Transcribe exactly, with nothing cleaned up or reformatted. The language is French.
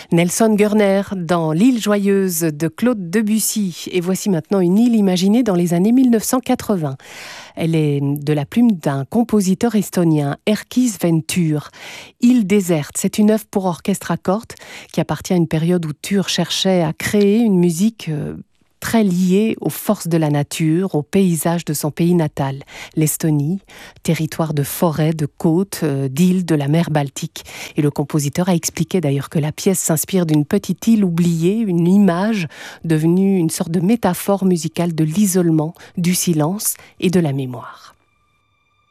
Nelson Gurner dans L'île joyeuse de Claude Debussy. Et voici maintenant une île imaginée dans les années mille neuf cent quatre-vingts. Elle est de la plume d'un compositeur estonien, Erkki Ventur. Île déserte, c'est une œuvre pour orchestre à cordes qui appartient à une période où Tur cherchait à créer une musique très liée aux forces de la nature, aux paysages de son pays natal, l'Estonie, territoire de forêts, de côtes, d'îles de la mer Baltique. Et le compositeur a expliqué d'ailleurs que la pièce s'inspire d'une petite île oubliée, une image devenue une sorte de métaphore musicale de l'isolement, du silence et de la mémoire.